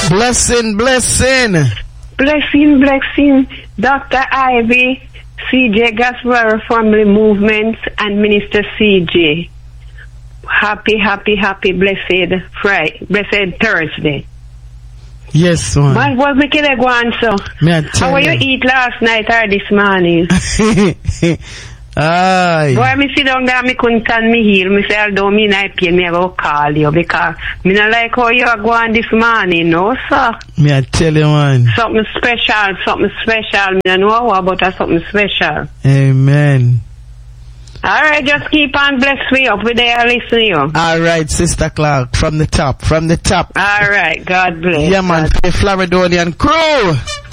Blessing. Dr. Ivy, CJ Gospel Family Movement, and Minister CJ. Happy, blessed Thursday. Yes, man. Man, what we can go on, so? How you eat last night or this morning? Aye. Boy, me sit down there, me couldn't turn me heel. Me say, although me not pain, me go call you because me not like how you are going this morning, no, sir. Me I tell you, man. Something special. Me don't know how about something special. Amen. Alright, just keep on bless me up with there listening you. Alright, Sister Clark, from the top. Alright, God bless. Yeah, man, the Floridonian crew.